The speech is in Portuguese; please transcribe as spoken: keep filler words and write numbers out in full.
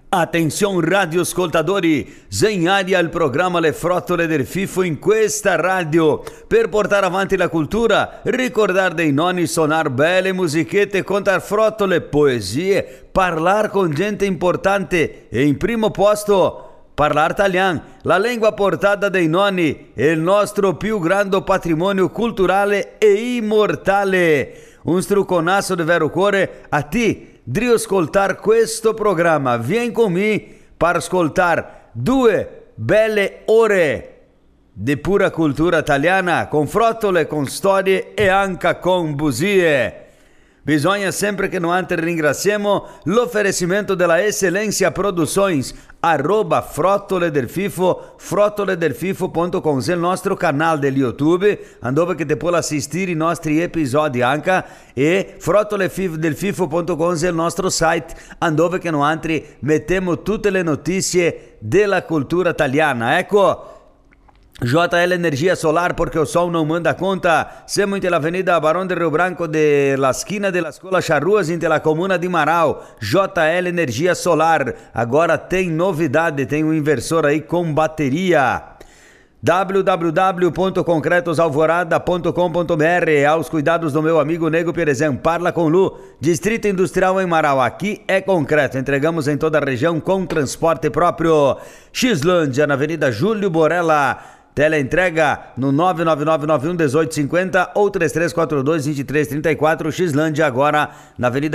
Attenzione radioascoltatori, segnali al programma Le Frottole del Fifo in questa radio per portare avanti la cultura, ricordare dei nonni, suonar belle musichette, contar frottole, poesie, parlare con gente importante e in primo posto parlare italiano, la lingua portata dei nonni è il nostro più grande patrimonio culturale e immortale. Un struconasso di vero cuore a ti di ascoltare questo programma. Vieni con me per ascoltare due belle ore di pura cultura italiana, con frottole, con storie e anche con bugie. Bisogna sempre che noi ringraziamo l'offerimento della Eccellenza Produções, arroba Frottole del Fifo, frottole del fifo punto com, il nostro canale del YouTube, dove che ti puoi assistere i nostri episodi anche, e frottole del fifo punto com è il nostro site, dove che noi mettiamo tutte le notizie della cultura italiana. Ecco, J L Energia Solar, porque o sol não manda conta. Siamo in Avenida Barão de Rio Branco, de la esquina de la Escola Charruas, em la comuna de Marau. J L Energia Solar. Agora tem novidade, tem um inversor aí com bateria. w w w ponto concretos alvorada ponto com ponto b r. Aos cuidados do meu amigo Nego Perezão. Parla com Lu. Distrito Industrial em Marau. Aqui é concreto. Entregamos em toda a região com transporte próprio. Xlândia, na Avenida Júlio Borella. Teleentrega no nove nove nove nove um um oito cinco zero ou três três quatro dois dois três três quatro. Xlândia agora na Avenida